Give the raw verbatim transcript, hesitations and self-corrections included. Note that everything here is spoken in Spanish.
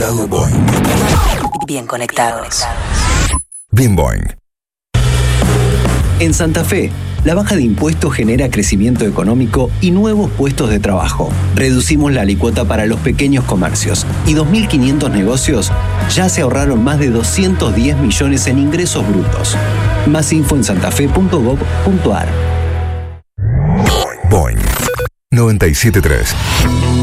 Conectado Boing. Bien conectados. Bien Boing. En Santa Fe, la baja de impuestos genera crecimiento económico y nuevos puestos de trabajo. Reducimos la alícuota para los pequeños comercios y dos mil quinientos negocios ya se ahorraron más de doscientos diez millones en ingresos brutos. Más info en santafe punto gob punto ar. Boing noventa y siete punto tres.